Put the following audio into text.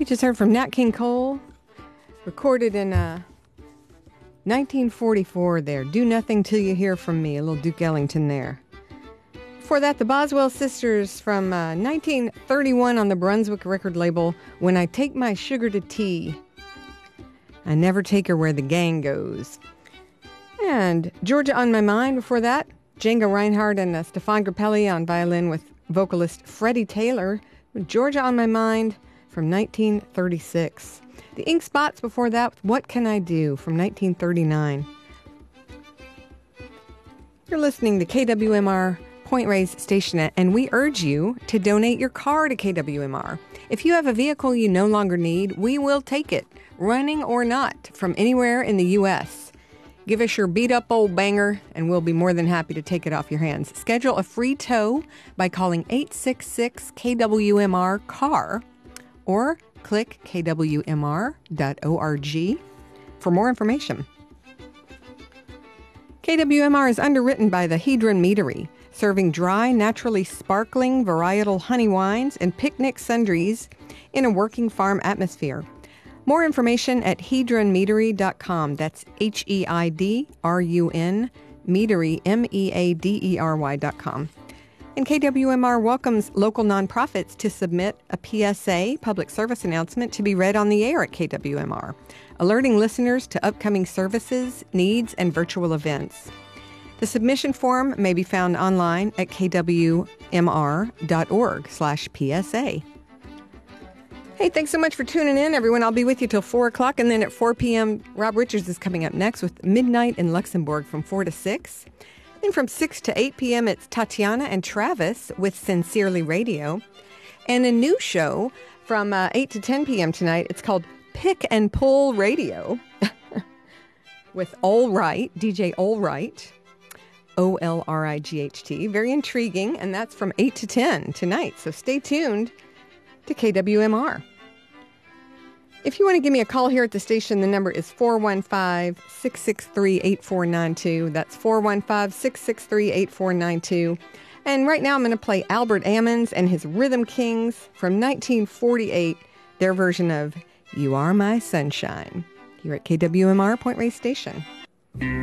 We just heard from Nat King Cole, recorded in 1944 there. Do Nothing Till You Hear From Me, a little Duke Ellington there. Before that, the Boswell Sisters from 1931 on the Brunswick record label, When I Take My Sugar to Tea. I Never Take Her Where the Gang Goes. And Georgia on My Mind before that, Django Reinhardt and Stefan Grappelli on violin with vocalist Freddie Taylor. Georgia on My Mind from 1936. The Ink Spots before that with What Can I Do from 1939. You're listening to KWMR Point Reyes Station, and we urge you to donate your car to KWMR. If you have a vehicle you no longer need, we will take it, running or not, from anywhere in the U.S. Give us your beat-up old banger, and we'll be more than happy to take it off your hands. Schedule a free tow by calling 866-KWMR-CAR or click kwmr.org for more information. KWMR is underwritten by the Hedron Meadery, serving dry, naturally sparkling varietal honey wines and picnic sundries in a working farm atmosphere. More information at hedronmeadery.com. That's HEIDRUN, Meadery, MEADERY.com. And KWMR welcomes local nonprofits to submit a PSA, public service announcement, to be read on the air at KWMR, alerting listeners to upcoming services, needs, and virtual events. The submission form may be found online at kwmr.org/PSA. Hey, thanks so much for tuning in, everyone. I'll be with you till 4 o'clock, and then at 4 p.m., Rob Richards is coming up next with Midnight in Luxembourg from 4 to 6. Then from 6 to 8 p.m., it's Tatiana and Travis with Sincerely Radio. And a new show from 8 to 10 p.m. tonight. It's called Pick and Pull Radio with Allright, DJ Allright, Olright. Very intriguing, and that's from 8 to 10 tonight. So stay tuned to KWMR. If you want to give me a call here at the station, the number is 415-663-8492. That's 415-663-8492. And right now I'm going to play Albert Ammons and his Rhythm Kings from 1948, their version of You Are My Sunshine, here at KWMR Point Reyes Station.